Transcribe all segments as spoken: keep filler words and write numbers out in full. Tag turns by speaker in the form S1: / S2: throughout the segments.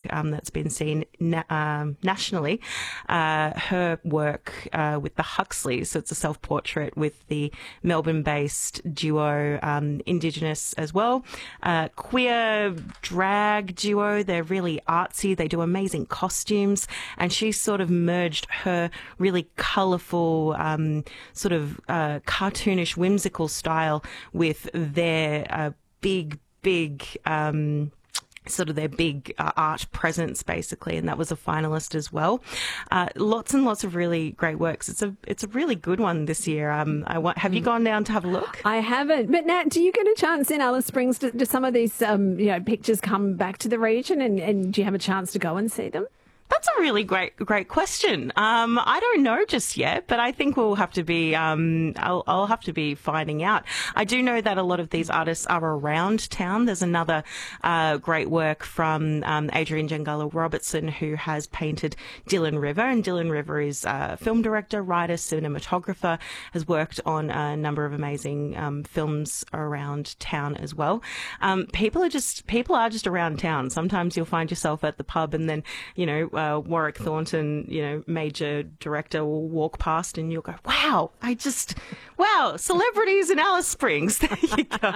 S1: um, that's been seen na- um, nationally. Uh, her work uh, with the Huxleys, so it's a self-portrait with the Melbourne-based duo, um, Indigenous as well, uh, queer drag duo. They're really artsy. They do amazing costumes, and she sort of merged her really colourful, um, sort of uh, cartoonish, whimsical style with their uh, big, big. Um, sort of their big uh, art presence, basically, and that was a finalist as well. Uh, lots and lots of really great works. It's a it's a really good one this year. Um, I want, have you gone down to have a look?
S2: I haven't. But Nat, do you get a chance in Alice Springs? Do, do some of these um, you know, pictures come back to the region, and, and do you have a chance to go and see them?
S1: That's a really great, great question. Um, I don't know just yet, but I think we'll have to be, um, I'll, I'll have to be finding out. I do know that a lot of these artists are around town. There's another, uh, great work from, um, Adrian Jangala Robertson, who has painted Dylan River, and Dylan River is a film director, writer, cinematographer, has worked on a number of amazing, um, films around town as well. Um, people are just, people are just around town. Sometimes you'll find yourself at the pub and then, you know, Uh, Warwick Thornton, you know, major director, will walk past and you'll go, wow, I just, wow, celebrities in Alice Springs. There you go.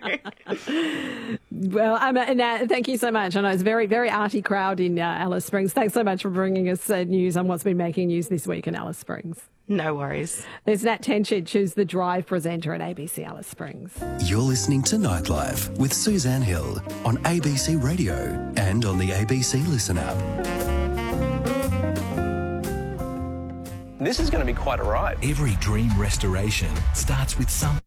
S2: Well, um, Nat, thank you so much. I know it's a very, very arty crowd in uh, Alice Springs. Thanks so much for bringing us uh, news on what's been making news this week in Alice Springs.
S1: No worries.
S2: There's Nat Tenchich, who's the Drive presenter at A B C Alice Springs.
S3: You're listening to Nightlife with Suzanne Hill on A B C Radio and on the A B C Listen app.
S4: This is going to be quite a ride.
S5: Every dream restoration starts with some